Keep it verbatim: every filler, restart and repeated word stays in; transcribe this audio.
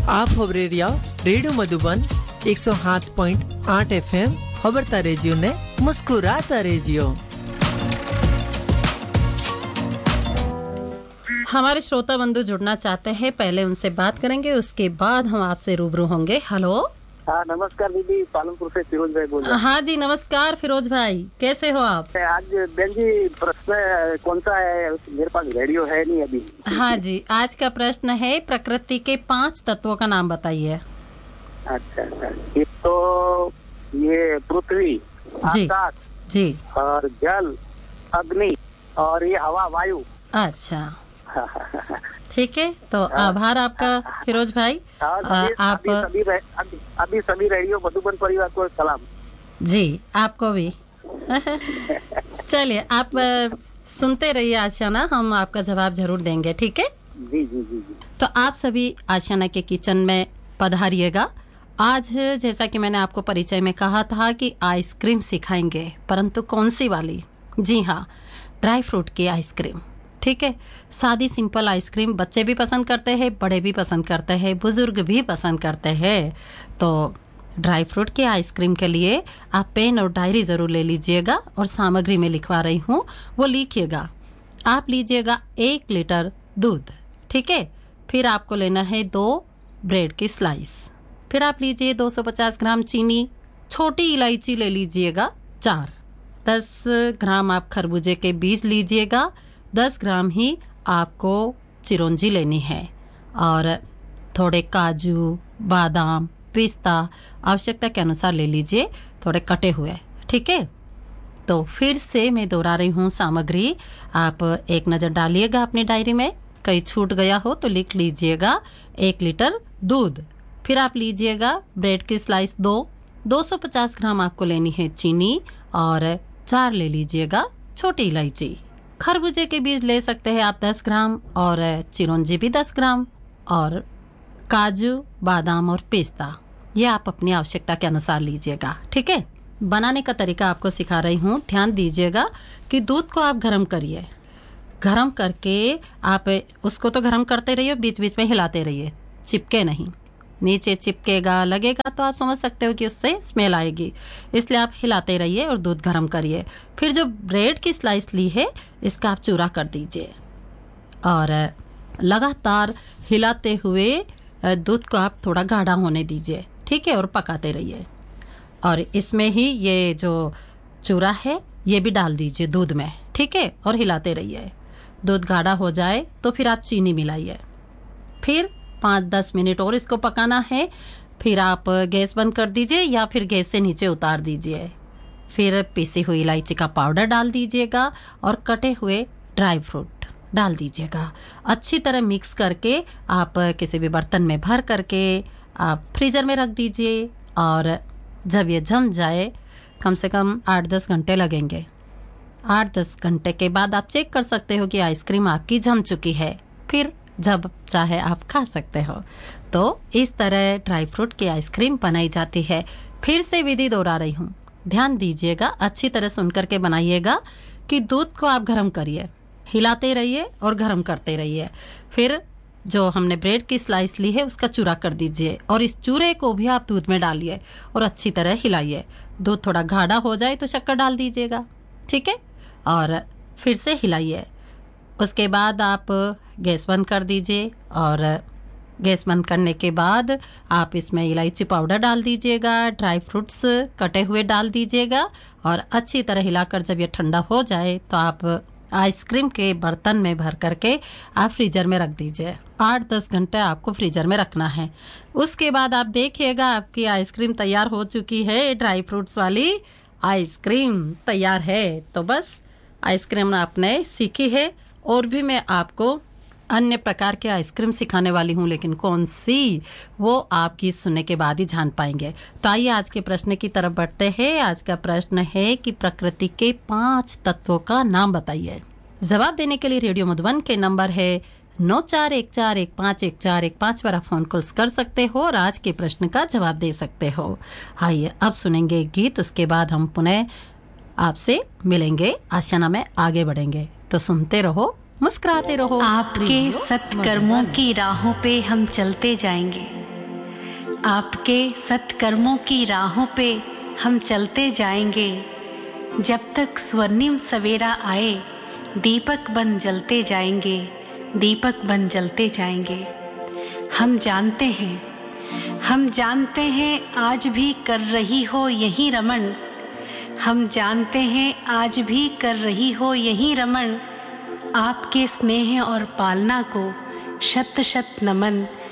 आप खबरेरिया रेडियो मधुबन एक सौ सात पॉइंट आठ एफएम खबरता रेजियो ने मुस्कुराता रेजियो। हमारे श्रोता बंधु जुड़ना चाहते हैं, पहले उनसे बात करेंगे, उसके बाद हम आपसे रूबरू होंगे। हेलो। हाँ नमस्कार दीदी, पालनपुर से फिरोज भाई बोल रहे हैं। हाँ जी नमस्कार फिरोज भाई, कैसे हो आप? आज बहन जी प्रश्न कौन सा है? मेरे पास रेडियो है नहीं अभी। हाँ जी, आज का प्रश्न है प्रकृति के पांच तत्वों का नाम बताइए। अच्छा अच्छा, एक तो ये पृथ्वी, आकाश जी और जल, अग्नि और ये हवा वायु। अच्छा ठीक है, तो आभार आपका फिरोज भाई। आ, आप अभी सभी, अभी, अभी सभी रेडियो मधुबन परिवार को सलाम। जी आपको भी। चलिए आप सुनते रहिए आशियाना, हम आपका जवाब जरूर देंगे, ठीक है? जी जी जी जी। तो आप सभी आशियाना के किचन में पधारिएगा। आज जैसा कि मैंने आपको परिचय में कहा था कि आइसक्रीम सिखाएंगे, परंतु कौन सी वाली? जी हाँ, ड्राई फ्रूट की आइसक्रीम। ठीक है, सादी सिंपल आइसक्रीम बच्चे भी पसंद करते हैं, बड़े भी पसंद करते हैं, बुजुर्ग भी पसंद करते हैं। तो ड्राई फ्रूट की आइसक्रीम के लिए आप पेन और डायरी ज़रूर ले लीजिएगा और सामग्री में लिखवा रही हूँ वो लिखिएगा। आप लीजिएगा एक लीटर दूध, ठीक है। फिर आपको लेना है दो ब्रेड की स्लाइस। फिर आप लीजिए दो सौ पचास ग्राम चीनी, छोटी इलायची ले लीजिएगा चार, दस ग्राम आप खरबूजे के बीज लीजिएगा, दस ग्राम ही आपको चिरौंजी लेनी है और थोड़े काजू, बादाम, पिस्ता आवश्यकता के अनुसार ले लीजिए, थोड़े कटे हुए, ठीक है। तो फिर से मैं दोहरा रही हूँ सामग्री, आप एक नज़र डालिएगा अपनी डायरी में, कहीं छूट गया हो तो लिख लीजिएगा। एक लीटर दूध, फिर आप लीजिएगा ब्रेड की स्लाइस दो, दो सौ पचास ग्राम आपको लेनी है चीनी और चार ले लीजिएगा छोटी इलायची। खरबूजे के बीज ले सकते हैं आप दस ग्राम और चिरौंजी भी दस ग्राम और काजू, बादाम और पिस्ता ये आप अपनी आवश्यकता के अनुसार लीजिएगा, ठीक है। बनाने का तरीका आपको सिखा रही हूँ, ध्यान दीजिएगा कि दूध को आप गर्म करिए, गर्म करके आप उसको तो गर्म करते रहिए, बीच बीच में हिलाते रहिए, चिपके नहीं। नीचे चिपकेगा, लगेगा तो आप समझ सकते हो कि उससे स्मेल आएगी, इसलिए आप हिलाते रहिए और दूध गर्म करिए। फिर जो ब्रेड की स्लाइस ली है इसका आप चूरा कर दीजिए और लगातार हिलाते हुए दूध को आप थोड़ा गाढ़ा होने दीजिए, ठीक है, और पकाते रहिए। और इसमें ही ये जो चूरा है ये भी डाल दीजिए दूध में, ठीक है, और हिलाते रहिए। दूध गाढ़ा हो जाए तो फिर आप चीनी मिलाइए, फिर पाँच दस मिनट और इसको पकाना है। फिर आप गैस बंद कर दीजिए या फिर गैस से नीचे उतार दीजिए। फिर पिसी हुई इलायची का पाउडर डाल दीजिएगा और कटे हुए ड्राई फ्रूट डाल दीजिएगा। अच्छी तरह मिक्स करके आप किसी भी बर्तन में भर करके आप फ्रीज़र में रख दीजिए और जब ये जम जाए, कम से कम आठ दस घंटे लगेंगे। आठ दस घंटे के बाद आप चेक कर सकते हो कि आइसक्रीम आपकी जम चुकी है, फिर जब चाहे आप खा सकते हो। तो इस तरह ड्राई फ्रूट की आइसक्रीम बनाई जाती है। फिर से विधि दोहरा रही हूँ, ध्यान दीजिएगा, अच्छी तरह सुन करके बनाइएगा कि दूध को आप गर्म करिए, हिलाते रहिए और गर्म करते रहिए। फिर जो हमने ब्रेड की स्लाइस ली है उसका चूरा कर दीजिए और इस चूरे को भी आप दूध में डालिए और अच्छी तरह हिलाइए। दूध थोड़ा गाढ़ा हो जाए तो शक्कर डाल दीजिएगा, ठीक है, और फिर से हिलाइए। उसके बाद आप गैस बंद कर दीजिए और गैस बंद करने के बाद आप इसमें इलायची पाउडर डाल दीजिएगा, ड्राई फ्रूट्स कटे हुए डाल दीजिएगा और अच्छी तरह हिलाकर जब ये ठंडा हो जाए तो आप आइसक्रीम के बर्तन में भर करके आप फ्रीजर में रख दीजिए। आठ दस घंटे आपको फ्रीजर में रखना है। उसके बाद आप देखिएगा आपकी आइसक्रीम तैयार हो चुकी है, ड्राई फ्रूट्स वाली आइसक्रीम तैयार है। तो बस आइसक्रीम आपने सीखी है और भी मैं आपको अन्य प्रकार के आइसक्रीम सिखाने वाली हूँ, लेकिन कौन सी वो आपकी सुनने के बाद ही जान पाएंगे। तो आइए आज के प्रश्न की तरफ बढ़ते हैं। आज का प्रश्न है कि प्रकृति के पांच तत्वों का नाम बताइए। जवाब देने के लिए रेडियो मधुबन के नंबर है नौ चार एक चार एक पाँच एक चार एक पाँच पर आप फोन कॉल्स कर सकते हो और आज के प्रश्न का जवाब दे सकते हो। आइए अब सुनेंगे गीत, उसके बाद हम पुनः आपसे मिलेंगे, आशियाना में आगे बढ़ेंगे। तो सुनते रहो, मुस्कुराते रहो। आपके सत्कर्मों की राहों पे हम चलते जाएंगे, आपके सत्कर्मों की राहों पे हम चलते जाएंगे, जब तक स्वर्णिम सवेरा आए दीपक बन जलते जाएंगे, दीपक बन जलते जाएंगे। हम जानते हैं हम जानते हैं आज भी कर रही हो यही रमण, हम जानते हैं आज भी कर रही हो यही रमण। आपके स्नेह और पालना को शत शत नमन,